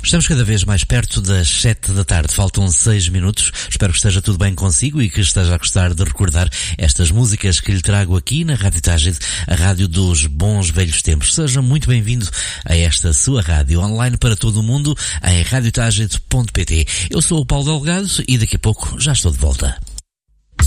Estamos cada vez mais perto das 7 da tarde. Faltam 6 minutos. Espero que esteja tudo bem consigo e que esteja a gostar de recordar estas músicas que lhe trago aqui na Rádio Tágide, a rádio dos bons velhos tempos. Seja muito bem-vindo a esta sua rádio online para todo o mundo em radiotágide.pt. Eu sou o Paulo Delgado e daqui a pouco já estou de volta.